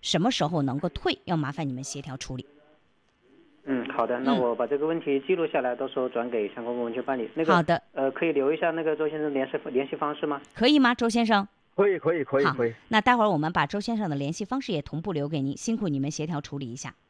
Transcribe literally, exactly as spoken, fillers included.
什么时候能够退，要麻烦你们协调处理。 嗯，好的，那我把这个问题记录下来，到时候转给相关部门去办理。那个好的， 呃，可以留一下那个周先生联系联系方式吗？ 可以吗，周先生？ 可以可以可以好可以。 那待会儿我们把周先生的联系方式也同步留给您，辛苦你们协调处理一下。